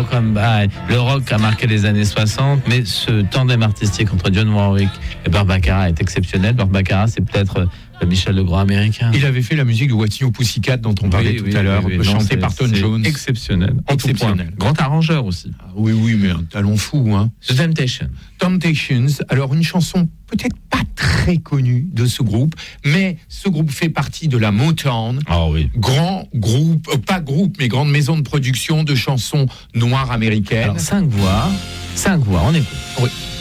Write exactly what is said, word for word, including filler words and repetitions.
Walk On By. Le rock a marqué les années soixante, mais ce tandem artistique entre Dionne Warwick et Burt Bacharach est exceptionnel. Burt Bacharach, c'est peut-être le Michel Legrand américain. Il avait fait la musique de What's New Pussycat dont on parlait oui, tout oui, à l'heure, oui, oui, chantée non, par Tom Jones. Exceptionnel. En Exceptionnel. Tout point. Grand arrangeur aussi. Ah, oui, oui, mais un talent fou. Hein. The Temptations. Temptations. Alors, une chanson peut-être pas très connue de ce groupe, mais ce groupe fait partie de la Motown. Ah oui. Grand groupe, euh, pas groupe, mais grande maison de production de chansons noires américaines. Alors, cinq voix. Cinq voix, on écoute. Oui.